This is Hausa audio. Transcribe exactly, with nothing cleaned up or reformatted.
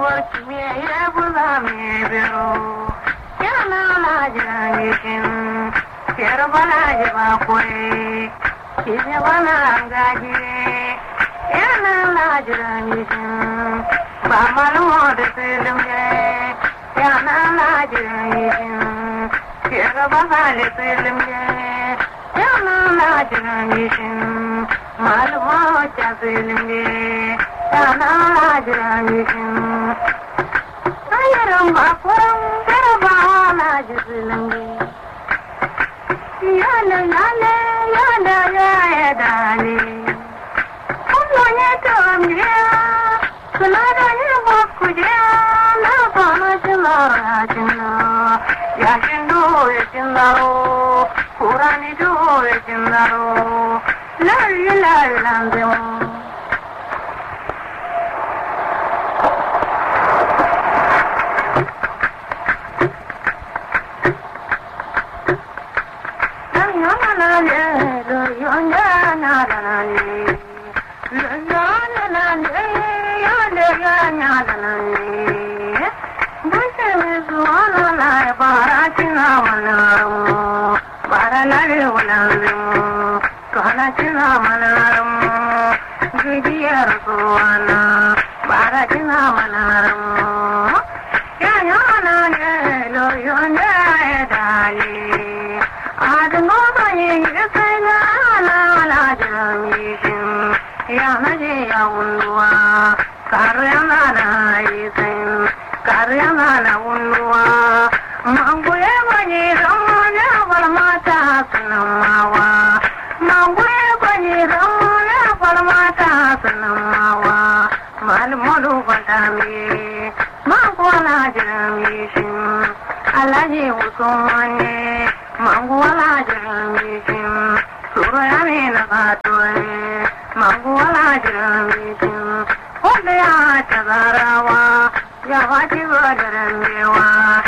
porki me ya buza me biro yana na jirangin kero bana je ba kore kije bana ngajire yana na jirangin ba malumo da silumje yana na jirangin kero bana le silumje yana na jirangin malumo cha silumje yana na jirangin ayaram bakuram kero bana jisilumje yana yana yana ya dani kuno ne tomje kunada ne bakuje na bana jina jina ya jindo ya jindaro kurani do ya jindaro la la la la Manguala